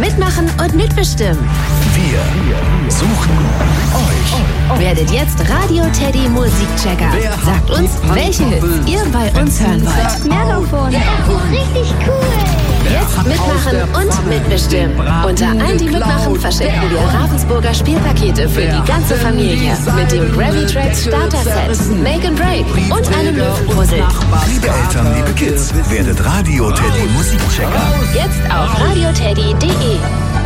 Mitmachen und mitbestimmen. Wir suchen euch. Werdet jetzt Radio Teddy Musikchecker. Sagt uns, welche Hits ihr bei uns hören wollt. Megafon. Richtig cool. Jetzt mitmachen und mitbestimmen. Unter allen, die mitmachen, verschicken wir Ravensburger Spielpakete für die ganze Familie. Mit dem Gravy Tracks Starter Set, Make and Break und einem Löwenpuzzle. Liebe Eltern, liebe Kids, werdet Radio Teddy Musikchecker. Jetzt auf radioteddy.de.